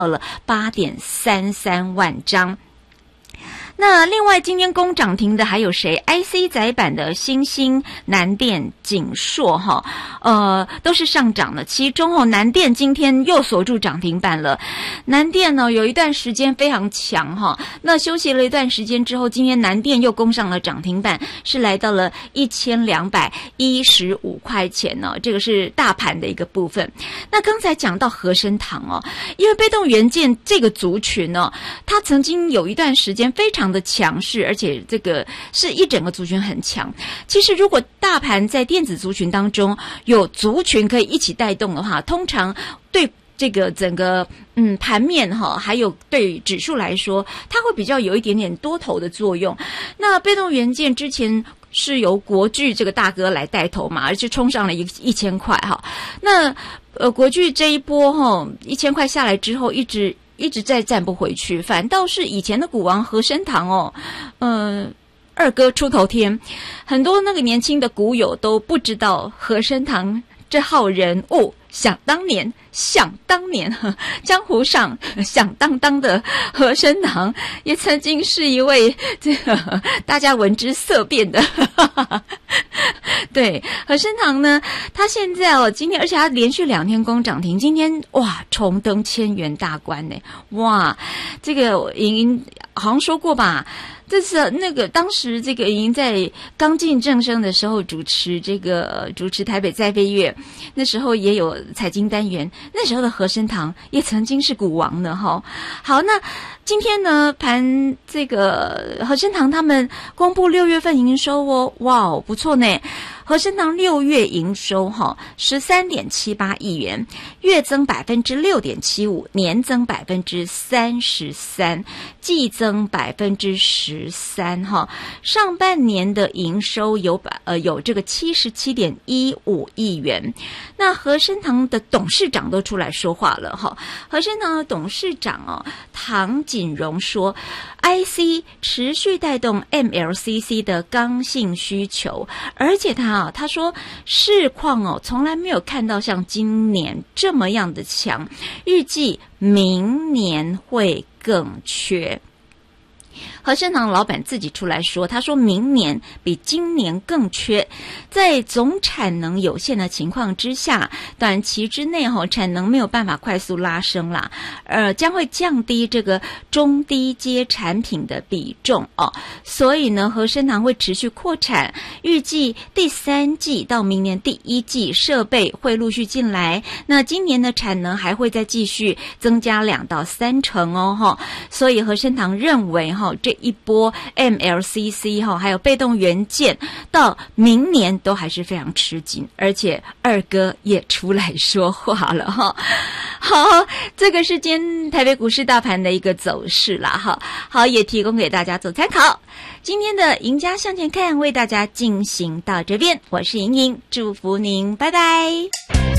了8.33万张。那另外今天攻涨停的还有谁 ？IC 载板的新兴、南电、景硕都是上涨的。其中南电今天又锁住涨停板了。南电呢有一段时间非常强那休息了一段时间之后，今天南电又攻上了涨停板，是来到了1215块钱这个是大盘的一个部分。那刚才讲到和生堂因为被动元件这个族群它曾经有一段时间非常的强势，而且这个是一整个族群很强。其实如果大盘在电子族群当中有族群可以一起带动的话，通常对这个整个盘面还有对指数来说，它会比较有一点点多头的作用。那被动元件之前是由国巨这个大哥来带头嘛，而且冲上了1000块那国巨这一波1000块下来之后一直再站不回去，反倒是以前的股王和生堂二哥出头天，很多那个年轻的股友都不知道和生堂这号人物。想当年江湖上响当当的和生堂也曾经是一位这个大家闻之色变的对，和生堂呢他现在今天而且他连续2天攻涨停，今天哇重登1000元大关呢，哇这个莹好像说过吧，这次那个当时这个已经在刚进正声的时候主持台北再飞跃，那时候也有财经单元，那时候的和生堂也曾经是股王呢好，那今天呢盘这个和生堂他们公布6月份营收哇不错呢。和生堂6月营收13.78亿元，月增 6.75%， 年增 33%， 季增 13%上半年的营收有这个 77.15 亿元。那和生堂的董事长都出来说话了和生堂的董事长唐锦荣说 IC 持续带动 MLCC 的刚性需求，而且他说市况从来没有看到像今年这么样的强，预计明年会更缺。和生堂老板自己出来说，他说明年比今年更缺，在总产能有限的情况之下，短期之内产能没有办法快速拉升啦，将会降低这个中低阶产品的比重所以呢和生堂会持续扩产，预计第3季到明年第1季设备会陆续进来，那今年的产能还会再继续增加2到3成所以和生堂认为这一波 MLCC 还有被动元件到明年都还是非常吃紧，而且二哥也出来说话了好，这个是今天台北股市大盘的一个走势啦好也提供给大家做参考。今天的赢家向前看为大家进行到这边，我是莹莹，祝福您，拜拜。